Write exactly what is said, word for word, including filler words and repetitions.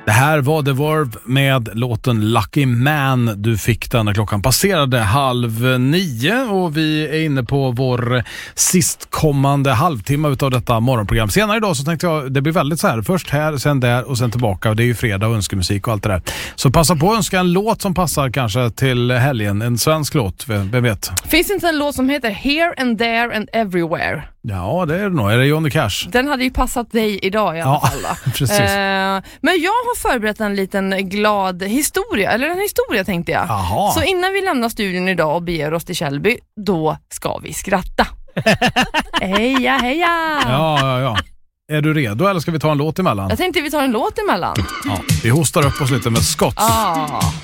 Det här var The Verve med låten Lucky Man. Du fick den när klockan passerade halv nio och vi är inne på vår sistkommande halvtimme utav detta morgonprogram. Senare idag så tänkte jag, det blir väldigt så här, först här, sen där och sen tillbaka, och det är ju fredag och önskemusik och allt det där. Så passa på att önska en låt som passar kanske till helgen, en svensk låt, vem vet. Finns inte en låt som heter Here and There and Everywhere? Ja, det är det nog. Är det Johnny Cash? Den hade ju passat dig idag i alla ja, fall. Då. Precis. Eh, men jag har förberett en liten glad historia, eller en historia tänkte jag. Aha. Så innan vi lämnar studion idag och beger oss till Källby, då ska vi skratta. Heja, heja! Ja, ja, ja. Är du redo eller ska vi ta en låt emellan? Jag tänkte vi tar en låt emellan. Ja, vi hostar upp oss lite med Scott. Ah.